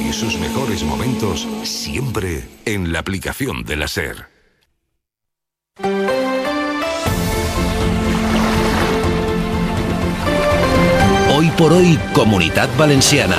y sus mejores momentos siempre en la aplicación de la SER. Hoy por hoy, Comunitat Valenciana.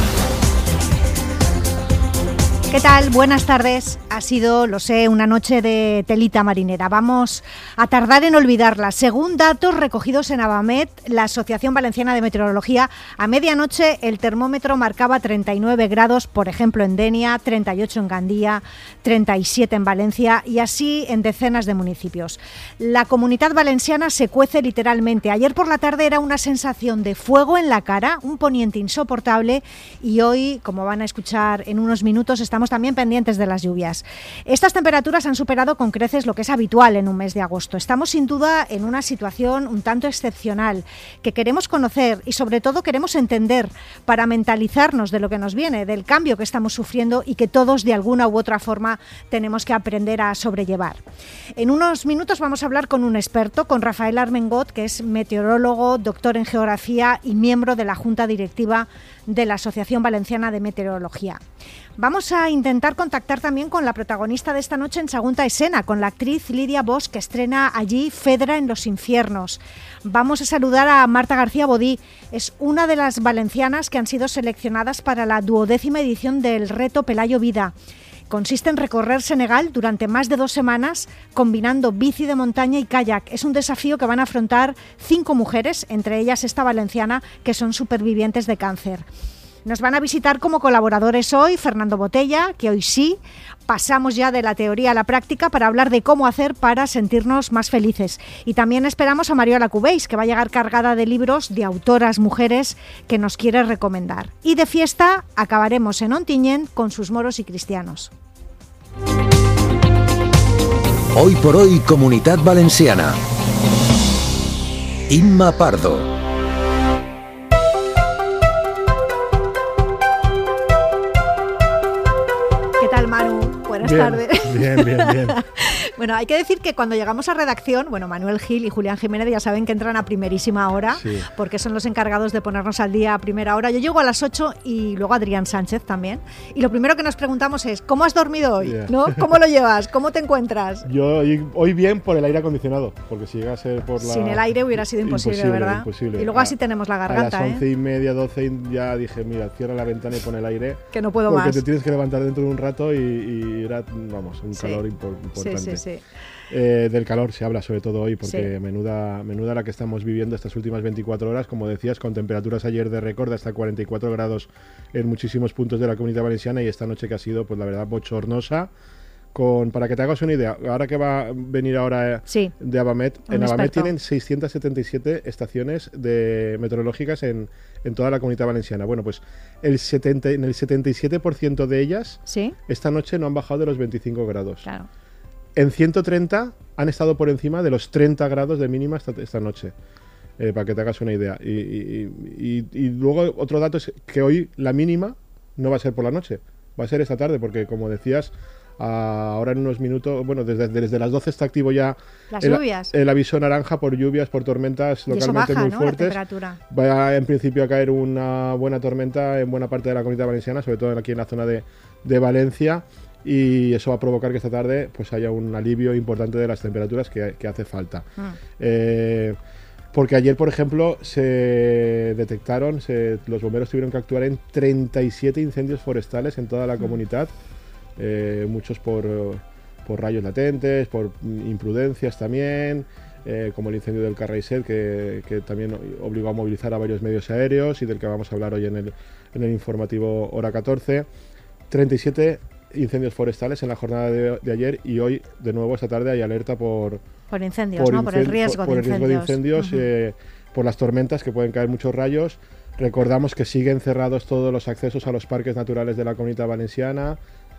¿Qué tal? Buenas tardes. Ha sido, lo sé, una noche de telita marinera. Vamos a tardar en olvidarla. Según datos recogidos en Avamet, la Asociación Valenciana de Meteorología, a medianoche el termómetro marcaba 39 grados, por ejemplo en Denia, 38 en Gandía, 37 en Valencia y así en decenas de municipios. La Comunitat Valenciana se cuece literalmente. Ayer por la tarde era una sensación de fuego en la cara, un poniente insoportable y hoy, como van a escuchar en unos minutos, estamos también pendientes de las lluvias. Estas temperaturas han superado con creces lo que es habitual en un mes de agosto. Estamos sin duda en una situación un tanto excepcional que queremos conocer y sobre todo queremos entender para mentalizarnos de lo que nos viene, del cambio que estamos sufriendo y que todos de alguna u otra forma tenemos que aprender a sobrellevar. En unos minutos vamos a hablar con un experto, con Rafael Armengot, que es meteorólogo, doctor en geografía y miembro de la Junta Directiva de la Asociación Valenciana de Meteorología. Vamos a intentar contactar también con la protagonista de esta noche en Sagunta Escena, con la actriz Lidia Bosch, que estrena allí Fedra en los infiernos. Vamos a saludar a Marta García Bodí, es una de las valencianas que han sido seleccionadas para la 12ª edición del reto Pelayo Vida. Consiste en recorrer Senegal durante más de 2 semanas combinando bici de montaña y kayak. Es un desafío que van a afrontar 5 mujeres, entre ellas esta valenciana, que son supervivientes de cáncer. Nos van a visitar como colaboradores hoy Fernando Botella, que hoy sí pasamos ya de la teoría a la práctica para hablar de cómo hacer para sentirnos más felices. Y también esperamos a Mariola Cubéis, que va a llegar cargada de libros de autoras mujeres que nos quiere recomendar. Y de fiesta acabaremos en Ontinyent con sus moros y cristianos. Hoy por hoy, Comunitat Valenciana. Imma Pardo. Buenas tardes. Bien. Bueno, hay que decir que cuando llegamos a redacción, Manuel Gil y Julián Jiménez ya saben que entran a primerísima hora, sí, porque son los encargados de ponernos al día a primera hora. Yo llego a las 8 y luego Adrián Sánchez también. Y lo primero que nos preguntamos es, ¿cómo has dormido hoy? Yeah. ¿No? ¿Cómo lo llevas? ¿Cómo te encuentras? Yo hoy bien por el aire acondicionado, porque si llega a ser por la... Sin el aire hubiera sido imposible, ¿verdad? Imposible. Y luego así tenemos la garganta, a las 11:30, 12 ya dije, mira, cierra la ventana y pon el aire. Que no puedo porque más. Porque te tienes que levantar dentro de un rato y era, vamos, un calor importante. Sí. Del calor se habla sobre todo hoy porque sí, menuda la que estamos viviendo estas últimas 24 horas, como decías, con temperaturas ayer de récord hasta 44 grados en muchísimos puntos de la Comunidad Valenciana y esta noche que ha sido, pues la verdad, bochornosa. Para que te hagas una idea, ahora que va a venir ahora de Avamet, en Avamet tienen 677 estaciones meteorológicas en toda la Comunidad Valenciana. Bueno, pues en el 77% de ellas esta noche no han bajado de los 25 grados. Claro. En 130 han estado por encima de los 30 grados de mínima esta noche, para que te hagas una idea. Y luego otro dato es que hoy la mínima no va a ser por la noche, va a ser esta tarde, porque como decías, ahora en unos minutos, desde las 12 está activo ya el aviso naranja por lluvias, por tormentas localmente muy fuertes. Va en principio a caer una buena tormenta en buena parte de la Comunidad Valenciana, sobre todo aquí en la zona de Valencia. Y eso va a provocar que esta tarde pues haya un alivio importante de las temperaturas que hace falta. Porque ayer, por ejemplo, se detectaron, los bomberos tuvieron que actuar en 37 incendios forestales en toda la comunidad, muchos por rayos latentes, por imprudencias también, como el incendio del Carraixet, que también obligó a movilizar a varios medios aéreos y del que vamos a hablar hoy en el informativo Hora 14. 37 incendios forestales en la jornada de ayer y hoy, de nuevo, esta tarde hay alerta por incendios, por el riesgo de incendios, por las tormentas, que pueden caer muchos rayos. Recordamos que siguen cerrados todos los accesos a los parques naturales de la Comunidad Valenciana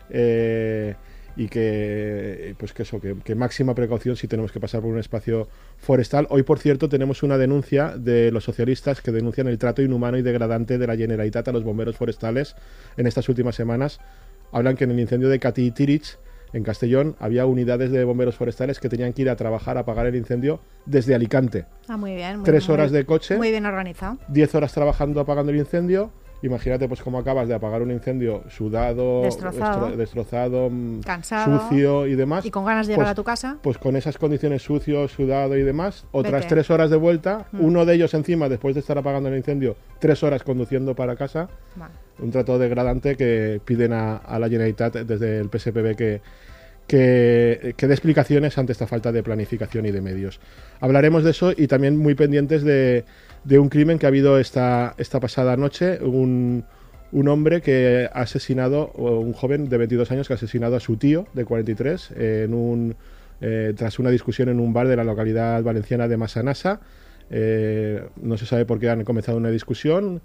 y que máxima precaución si tenemos que pasar por un espacio forestal. Hoy, por cierto, tenemos una denuncia de los socialistas que denuncian el trato inhumano y degradante de la Generalitat a los bomberos forestales en estas últimas semanas. Hablan que en el incendio de Catí y Tirich, en Castellón, había unidades de bomberos forestales que tenían que ir a trabajar a apagar el incendio desde Alicante. Muy bien. 3 horas de coche. Muy bien organizado. 10 horas trabajando apagando el incendio imagínate pues cómo acabas de apagar un incendio sudado, destrozado, cansado, sucio y demás. Y con ganas de llegar a tu casa. Pues con esas condiciones, sucio, sudado y demás, otras 3 horas de vuelta, uno de ellos encima, después de estar apagando el incendio, 3 horas conduciendo para casa. Vale. Un trato degradante que piden a la Generalitat desde el PSPB que dé explicaciones ante esta falta de planificación y de medios. Hablaremos de eso y también muy pendientes de un crimen que ha habido esta pasada noche, un hombre que ha asesinado, un joven de 22 años que ha asesinado a su tío de 43 tras una discusión en un bar de la localidad valenciana de Massanassa. No se sabe por qué han comenzado una discusión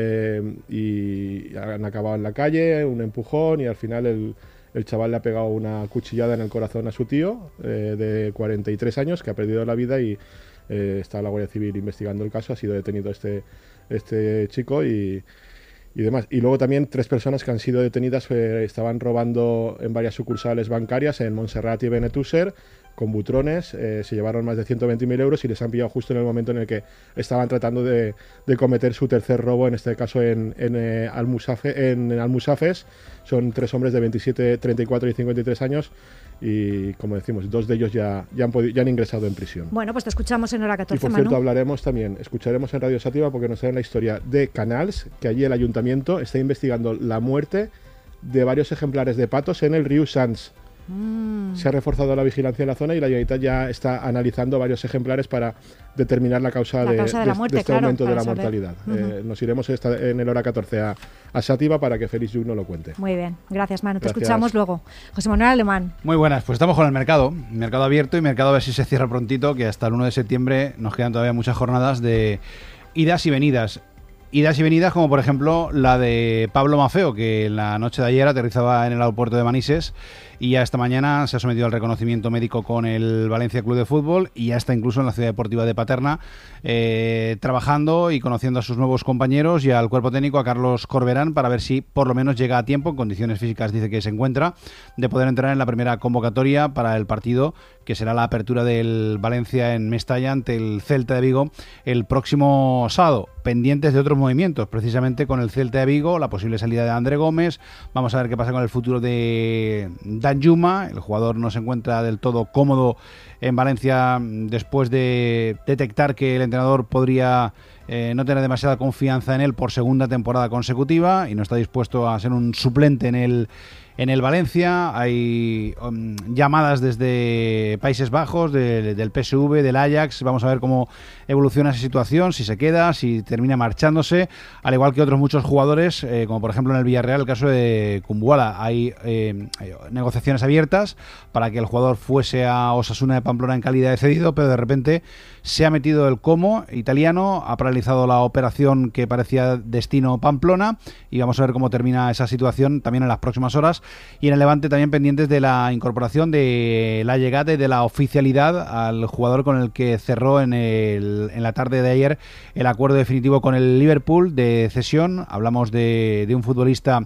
y han acabado en la calle, un empujón, y al final el chaval le ha pegado una cuchillada en el corazón a su tío de 43 años, que ha perdido la vida, y está la Guardia Civil investigando el caso. Ha sido detenido este chico y demás. Y luego también 3 personas que han sido detenidas estaban robando en varias sucursales bancarias en Montserrat y Benetússer con butrones. Se llevaron más de 120.000 euros y les han pillado justo en el momento en el que estaban tratando de cometer su tercer robo, en este caso en Almusafes. Son 3 hombres de 27, 34 y 53 años y, como decimos, 2 de ellos ya han ingresado en prisión. Bueno, pues te escuchamos en hora 14, Y por cierto, escucharemos en Radio Sativa, porque nos traen la historia de Canals, que allí el ayuntamiento está investigando la muerte de varios ejemplares de patos en el río Sants. Se ha reforzado la vigilancia en la zona y la Generalitat ya está analizando varios ejemplares para determinar la causa de la muerte, este aumento de la mortalidad. Nos iremos en el hora 14 a Sativa para que Félix Lluch nos lo cuente. Muy bien, gracias, Manu. Te escuchamos luego. José Manuel Alemán. Muy buenas, pues estamos con el mercado abierto y mercado a ver si se cierra prontito, que hasta el 1 de septiembre nos quedan todavía muchas jornadas de idas y venidas. Idas y venidas como por ejemplo la de Pablo Maffeo, que en la noche de ayer aterrizaba en el aeropuerto de Manises y ya esta mañana se ha sometido al reconocimiento médico con el Valencia Club de Fútbol y ya está incluso en la ciudad deportiva de Paterna trabajando y conociendo a sus nuevos compañeros y al cuerpo técnico, a Carlos Corberán, para ver si por lo menos llega a tiempo, en condiciones físicas dice que se encuentra, de poder entrar en la primera convocatoria para el partido que será la apertura del Valencia en Mestalla ante el Celta de Vigo el próximo sábado. Pendientes de otros movimientos, precisamente con el Celta de Vigo, la posible salida de André Gómez. Vamos a ver qué pasa con el futuro de Danjuma. El jugador no se encuentra del todo cómodo en Valencia después de detectar que el entrenador podría no tener demasiada confianza en él por segunda temporada consecutiva y no está dispuesto a ser un suplente en el Valencia. Hay llamadas desde Países Bajos, del PSV, del Ajax. Vamos a ver cómo evoluciona esa situación, si se queda, si termina marchándose, al igual que otros muchos jugadores, como por ejemplo en el Villarreal, el caso de Kumbuala. Hay negociaciones abiertas para que el jugador fuese a Osasuna de Pamplona en calidad de cedido, pero de repente se ha metido el Como italiano, ha paralizado la operación que parecía destino Pamplona y vamos a ver cómo termina esa situación también en las próximas horas. Y en el Levante también pendientes de la incorporación, de la llegada y de la oficialidad al jugador con el que cerró en la tarde de ayer el acuerdo definitivo con el Liverpool de cesión. Hablamos de un futbolista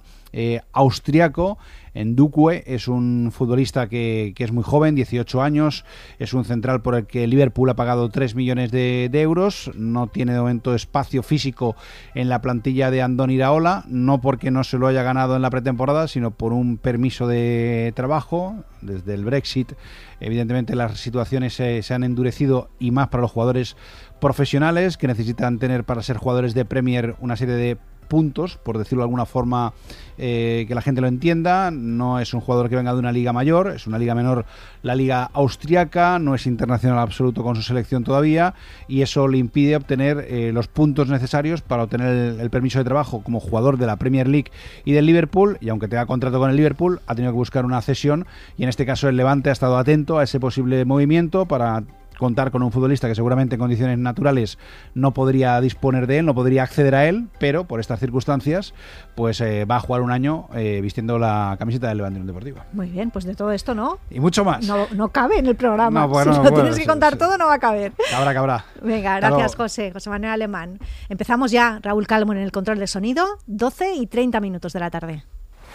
austriaco. Ndukwe es un futbolista que es muy joven, 18 años, es un central por el que Liverpool ha pagado 3 millones de euros, no tiene de momento espacio físico en la plantilla de Andoni Iraola, no porque no se lo haya ganado en la pretemporada, sino por un permiso de trabajo. Desde el Brexit, evidentemente las situaciones se han endurecido, y más para los jugadores profesionales que necesitan tener, para ser jugadores de Premier, una serie de puntos, por decirlo de alguna forma, que la gente lo entienda. No es un jugador que venga de una liga mayor, es una liga menor, la liga austriaca, no es internacional absoluto con su selección todavía, y eso le impide obtener los puntos necesarios para obtener el permiso de trabajo como jugador de la Premier League y del Liverpool. Y aunque tenga contrato con el Liverpool, ha tenido que buscar una cesión, y en este caso el Levante ha estado atento a ese posible movimiento para contar con un futbolista que seguramente en condiciones naturales no podría disponer de él, no podría acceder a él, pero por estas circunstancias pues va a jugar un año vistiendo la camiseta del Levante Unión Deportiva. Muy bien, pues de todo esto, ¿no? Y mucho más. No cabe en el programa. No, bueno, si lo tienes que contar todo, no va a caber. Cabrá. Venga, gracias, José Manuel Alemán. Empezamos ya. Raúl Calmo en el control de sonido, 12:30 de la tarde.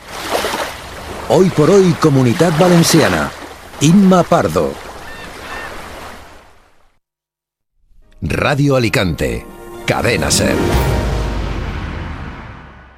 Hoy por hoy, Comunitat Valenciana. Inma Pardo. Radio Alicante, Cadena SER.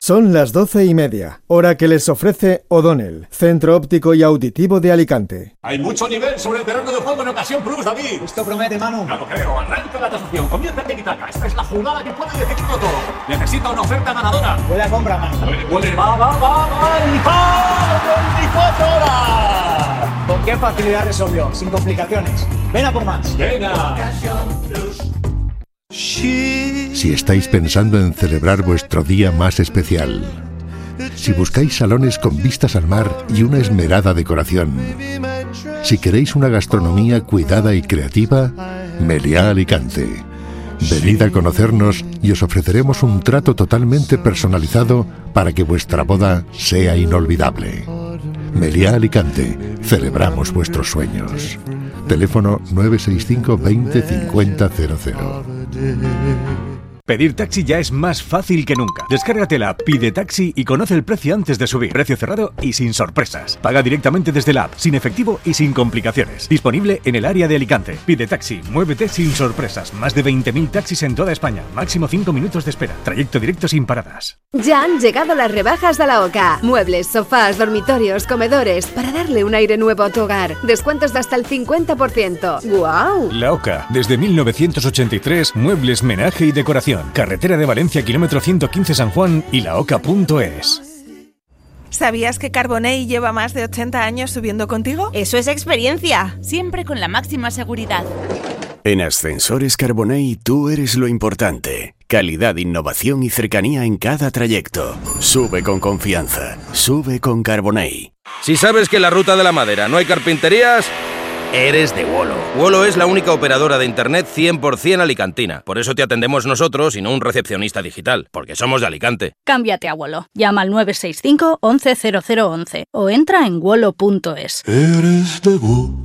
Son las 12:30, hora que les ofrece O'Donnell, Centro Óptico y Auditivo de Alicante. Hay mucho nivel sobre el terreno de juego en Ocasión Plus, David. Esto promete, Manu. No lo creo. Arranca la tasación. Comienza el tiki-taka. Esta es la jugada que puede decidirlo todo. Necesita una oferta ganadora. Buena compra, Manu. Va. ¡El 24 horas! ¿Con qué facilidad resolvió? Sin complicaciones. Ven a por más. Venga. Si estáis pensando en celebrar vuestro día más especial, si buscáis salones con vistas al mar y una esmerada decoración, si queréis una gastronomía cuidada y creativa, Meliá Alicante. Venid a conocernos y os ofreceremos un trato totalmente personalizado para que vuestra boda sea inolvidable. Meliá Alicante, celebramos vuestros sueños. Teléfono 965 20 50 00. Pedir taxi ya es más fácil que nunca. Descárgate la app Pide Taxi y conoce el precio antes de subir. Precio cerrado y sin sorpresas. Paga directamente desde la app, sin efectivo y sin complicaciones. Disponible en el área de Alicante. Pide Taxi, muévete sin sorpresas. Más de 20.000 taxis en toda España. Máximo 5 minutos de espera. Trayecto directo sin paradas. Ya han llegado las rebajas de la OCA. Muebles, sofás, dormitorios, comedores. Para darle un aire nuevo a tu hogar. Descuentos de hasta el 50%. ¡Guau! La OCA. Desde 1983, muebles, menaje y decoración. Carretera de Valencia, kilómetro 115 San Juan y laoca.es. ¿Sabías que Carbonell lleva más de 80 años subiendo contigo? Eso es experiencia, siempre con la máxima seguridad. En Ascensores Carbonell tú eres lo importante. Calidad, innovación y cercanía en cada trayecto. Sube con confianza. Sube con Carbonell. Si sabes que en la Ruta de la Madera no hay carpinterías, eres de Wolo. Wolo es la única operadora de internet 100% alicantina. Por eso te atendemos nosotros y no un recepcionista digital, porque somos de Alicante. Cámbiate a Wolo. Llama al 965 11 0011 o entra en wolo.es. Eres de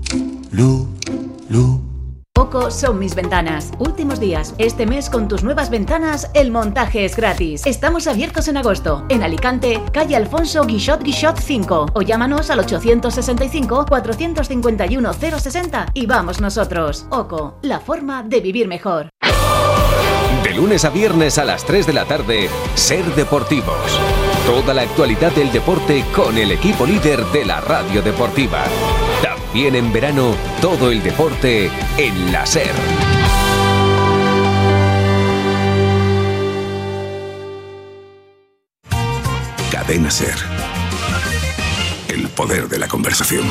Wolo. OCO son mis ventanas. Últimos días. Este mes con tus nuevas ventanas, el montaje es gratis. Estamos abiertos en agosto. En Alicante, calle Alfonso Guixot 5. O llámanos al 865 451 060 y vamos nosotros. OCO, la forma de vivir mejor. De lunes a viernes a las 3 de la tarde, Ser Deportivos. Toda la actualidad del deporte con el equipo líder de la radio deportiva. También en verano, todo el deporte en la SER. Cadena SER. El poder de la conversación.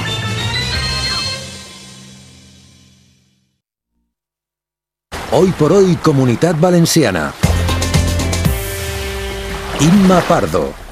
Hoy por hoy, Comunitat Valenciana. Imma Pardo.